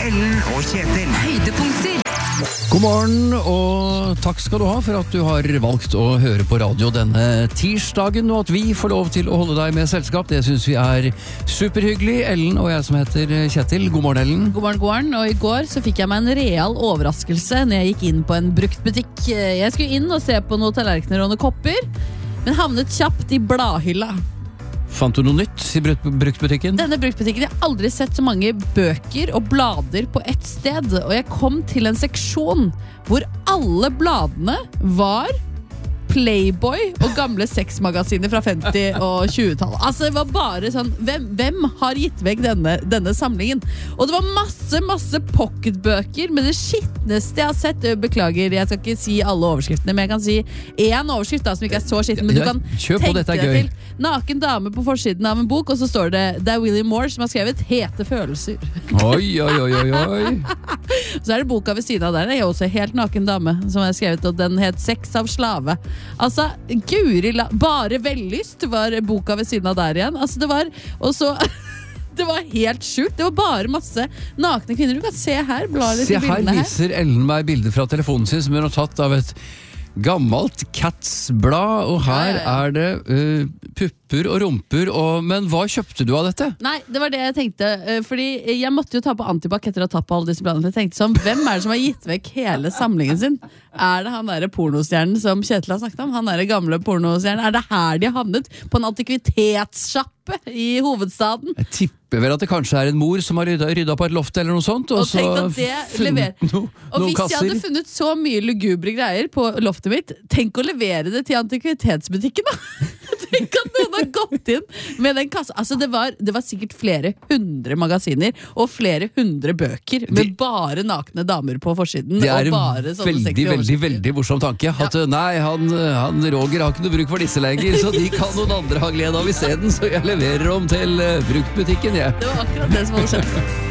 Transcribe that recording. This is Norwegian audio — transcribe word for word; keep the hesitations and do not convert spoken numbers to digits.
Ellen og Kjetil. Høydepunkter. God morgen, og takk skal du ha for at du har valgt å høre på radio denne tirsdagen, og at vi får lov til å holde deg med selskap. Det synes vi er superhyggelig. Ellen og jeg som heter Kjetil. God morgen, Ellen. God morgen, god morgen. Og i går så fikk jeg meg en real overraskelse når jeg gikk inn på en bruktbutikk. Jeg skulle inn og se på noen tallerkener og noen kopper, men havnet kjapt i bladhylla. Fant du noe nytt i bruktbutikken? Denne bruktbutikken, jeg har aldri sett så mange bøker og blader på ett sted. Og jeg kom til en seksjon hvor alle bladene var Playboy og gamle sexmagasiner fra femti- og tjuetallet. Altså det var bare sånn, hvem, hvem har gitt vekk denne, denne samlingen? Og det var masse, masse pocketbøker med det skittneste jeg har sett. Beklager, jeg skal ikke si alle overskriftene, men jeg kan si en overskrift da, som ikke er så skitten, men du kan Kjør på, dette er tenke gøy. deg til. Naken dame på forsiden av en bok, og så står det, det er William Moore som har skrevet Hete følelser. Oi, oi, oi, oi, oi. Så er det boka ved siden av der, det er også helt naken dame som har skrevet, og den het Sex av slave. Altså, Guri, la, bare vellyst var boka ved siden av der igjen. Altså, det var, og så det var helt sjukt. Det var bare masse nakne kvinner. Du kan se her, bla litt Se i her bildene her. viser Ellen meg bilder fra telefonen sin som hun har tatt av et gammelt Cats-blad, og her Ja, ja, ja. er det uh, pupper og rumper, og, men hva kjøpte du av dette? Nei, det var det jeg tenkte, eh, fordi jeg måtte jo ta på antibac etter å ha tatt på alle disse bladene, for jeg tenkte sånn, hvem er det som har gitt vekk hele samlingen sin? Er det han der pornostjernen som Kjetil har snakket om? Han der gamle pornostjernen? Er det her de har havnet? På en antikvitetssjappe i hovedstaden? Jeg tipper vel at det kanskje er en mor som har rydda, rydda på et loft eller noe sånt, og, Og tenkt så at det lever- funnet no, Og noen hvis jeg kasser. hadde funnet så mye lugubre greier på loftet mitt, tenk å levere det til antikvitetsbutikken da. Tenk at noen har gått inn med den kassa. Altså det var, det var sikkert flere hundre magasiner og flere hundre bøker med Det- bare nakne damer på forsiden. Det er og en bare sånne veldig, sexy veldig, overskrifter. veldig morsom tanke. At nei, han, han Roger har ikke noe bruk for disse lenger, så de kan noen andre ha glede av i stedet, så jeg leverer dem til uh, bruktbutikken, jeg. Det var akkurat det som hadde skjedd.